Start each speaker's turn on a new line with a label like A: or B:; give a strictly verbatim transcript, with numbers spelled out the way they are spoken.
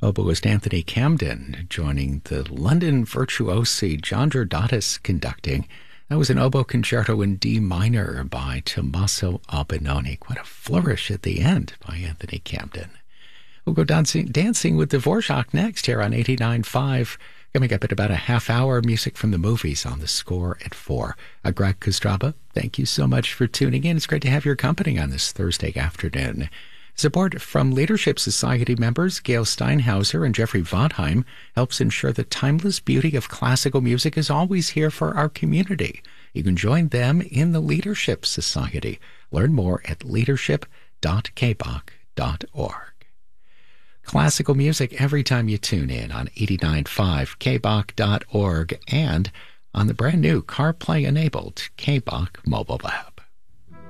A: Oboist Anthony Camden joining the London virtuosi Chandra Dottis conducting. That was an oboe concerto in D minor by Tommaso Albinoni. What a flourish at the end by Anthony Camden. We'll go dancing, dancing with Dvorak next here on eighty-nine point five. Coming up at about a half hour, music from the movies on the score at four. Uh, Greg Kostraba, thank you so much for tuning in. It's great to have your company on this Thursday afternoon. Support from Leadership Society members Gail Steinhauser and Jeffrey Vondheim helps ensure the timeless beauty of classical music is always here for our community. You can join them in the Leadership Society. Learn more at leadership dot k b o c dot org. Classical music every time you tune in on eighty-nine point five k b o c dot org and on the brand new CarPlay-enabled K B O C mobile app.